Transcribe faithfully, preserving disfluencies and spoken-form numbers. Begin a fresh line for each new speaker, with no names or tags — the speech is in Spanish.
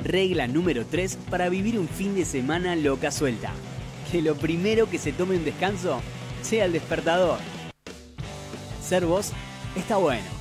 Regla número tres para vivir un fin de semana loca suelta. Que lo primero que se tome un descanso sea el despertador. Ser vos está bueno.